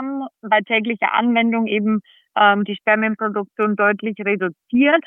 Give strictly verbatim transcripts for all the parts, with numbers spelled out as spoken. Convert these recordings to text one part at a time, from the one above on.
Milligramm bei täglicher Anwendung eben ähm, die Spermienproduktion deutlich reduziert.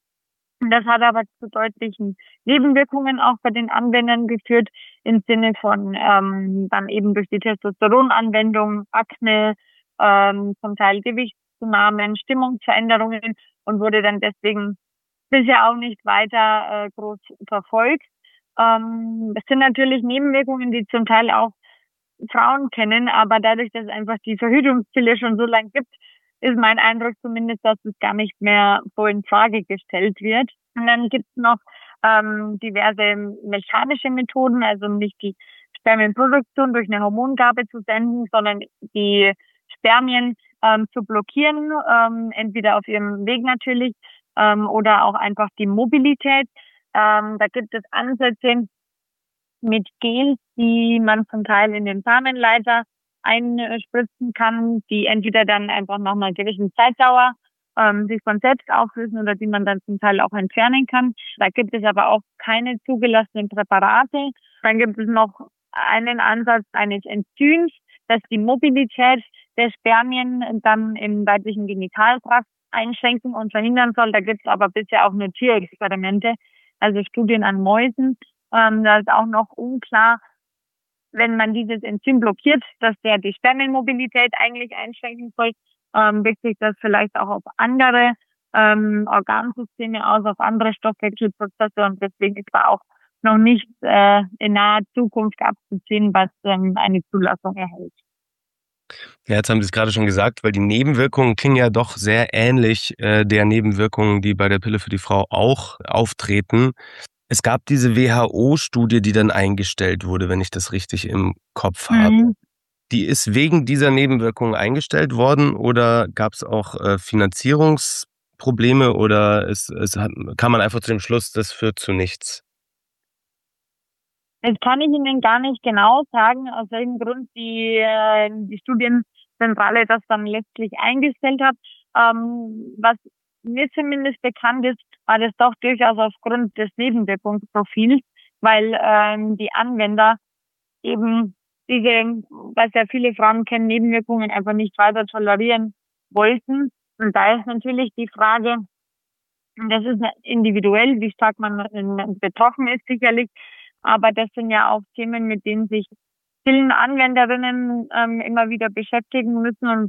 Das hat aber zu deutlichen Nebenwirkungen auch bei den Anwendern geführt, im Sinne von ähm, dann eben durch die Testosteronanwendung, Akne, ähm, zum Teil Gewichtszunahmen, Stimmungsveränderungen und wurde dann deswegen bisher auch nicht weiter äh, groß verfolgt. Ähm, das sind natürlich Nebenwirkungen, die zum Teil auch Frauen kennen, aber dadurch, dass es einfach die Verhütungspille schon so lange gibt, ist mein Eindruck zumindest, dass es gar nicht mehr so in Frage gestellt wird. Und dann gibt es noch ähm, diverse mechanische Methoden, also nicht die Spermienproduktion durch eine Hormongabe zu senden, sondern die Spermien ähm, zu blockieren, ähm, entweder auf ihrem Weg natürlich ähm, oder auch einfach die Mobilität. Ähm, da gibt es Ansätze mit Gels, die man zum Teil in den Samenleiter einspritzen kann, die entweder dann einfach nach einer gewissen Zeitdauer ähm, sich von selbst auflösen oder die man dann zum Teil auch entfernen kann. Da gibt es aber auch keine zugelassenen Präparate. Dann gibt es noch einen Ansatz eines Enzyms, das die Mobilität der Spermien dann im weiblichen Genitaltrakt einschränken und verhindern soll. Da gibt es aber bisher auch nur Tierexperimente, also Studien an Mäusen. Ähm, da ist auch noch unklar, wenn man dieses Enzym blockiert, dass der die Spermienmobilität eigentlich einschränken soll, ähm, wirkt sich das vielleicht auch auf andere ähm, Organsysteme aus, auf andere Stoffwechselprozesse und deswegen ist da auch noch nicht äh, in naher Zukunft abzusehen, was ähm, eine Zulassung erhält. Ja, jetzt haben Sie es gerade schon gesagt, weil die Nebenwirkungen klingen ja doch sehr ähnlich äh, der Nebenwirkungen, die bei der Pille für die Frau auch auftreten. Es gab diese W H O-Studie, die dann eingestellt wurde, wenn ich das richtig im Kopf habe. Mhm. Die ist wegen dieser Nebenwirkungen eingestellt worden oder gab es auch äh, Finanzierungsprobleme oder es, es hat, kam man einfach zu dem Schluss, das führt zu nichts? Das kann ich Ihnen gar nicht genau sagen, aus welchem Grund die, äh, die Studienzentrale das dann letztlich eingestellt hat. Ähm, was mir zumindest bekannt ist, war das doch durchaus aufgrund des Nebenwirkungsprofils, weil ähm, die Anwender eben diese, was ja viele Frauen kennen, Nebenwirkungen einfach nicht weiter tolerieren wollten. Und da ist natürlich die Frage, und das ist individuell, wie stark man äh, betroffen ist sicherlich, aber das sind ja auch Themen, mit denen sich vielen Anwenderinnen ähm, immer wieder beschäftigen müssen und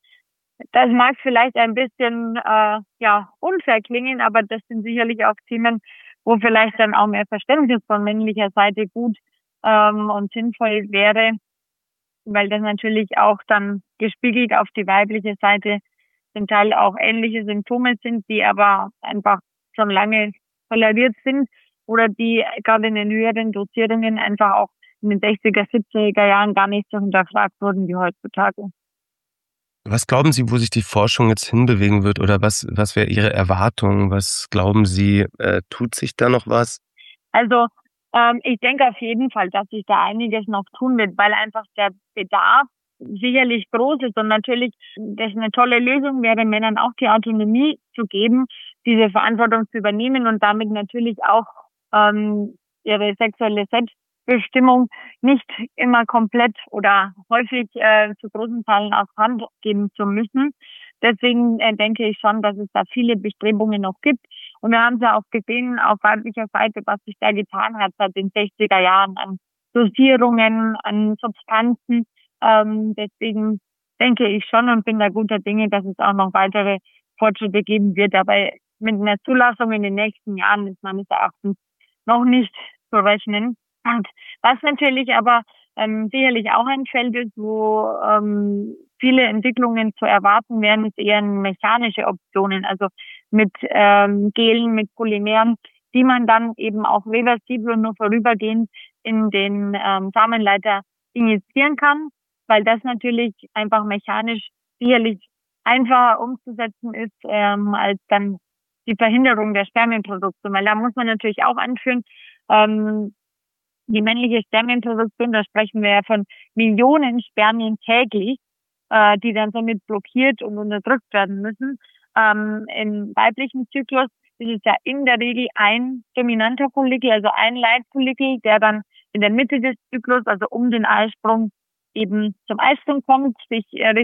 das mag vielleicht ein bisschen äh, ja unfair klingen, aber das sind sicherlich auch Themen, wo vielleicht dann auch mehr Verständnis von männlicher Seite gut ähm, und sinnvoll wäre, weil das natürlich auch dann gespiegelt auf die weibliche Seite zum Teil auch ähnliche Symptome sind, die aber einfach schon lange toleriert sind oder die gerade in den höheren Dosierungen einfach auch in den sechziger, siebziger Jahren gar nicht so hinterfragt wurden wie heutzutage. Was glauben Sie, wo sich die Forschung jetzt hinbewegen wird oder was, was wäre Ihre Erwartung? Was glauben Sie, äh, tut sich da noch was? Also ähm, ich denke auf jeden Fall, dass sich da einiges noch tun wird, weil einfach der Bedarf sicherlich groß ist und natürlich das eine tolle Lösung wäre, Männern auch die Autonomie zu geben, diese Verantwortung zu übernehmen und damit natürlich auch ähm, ihre sexuelle Selbstbestimmung nicht immer komplett oder häufig äh, zu großen Teilen aus Hand geben zu müssen. Deswegen äh, denke ich schon, dass es da viele Bestrebungen noch gibt. Und wir haben es ja auch gesehen auf weiblicher Seite, was sich da getan hat seit den sechziger Jahren an Dosierungen, an Substanzen. Ähm, deswegen denke ich schon und bin da guter Dinge, dass es auch noch weitere Fortschritte geben wird. Aber mit einer Zulassung in den nächsten Jahren ist meines Erachtens noch nicht zu rechnen. Und was natürlich aber ähm, sicherlich auch ein Feld ist, wo ähm, viele Entwicklungen zu erwarten wären, ist eher mechanische Optionen, also mit ähm, Gelen, mit Polymeren, die man dann eben auch reversibel und nur vorübergehend in den ähm, Samenleiter injizieren kann, weil das natürlich einfach mechanisch sicherlich einfacher umzusetzen ist ähm, als dann die Verhinderung der Spermienproduktion. Weil da muss man natürlich auch anführen, ähm, die männliche Spermienproduktion, da sprechen wir ja von Millionen Spermien täglich, äh, die dann somit blockiert und unterdrückt werden müssen. Ähm, im weiblichen Zyklus ist es ja in der Regel ein dominanter Follikel, also ein Leitfollikel, der dann in der Mitte des Zyklus, also um den Eisprung, eben zum Eisprung kommt, sich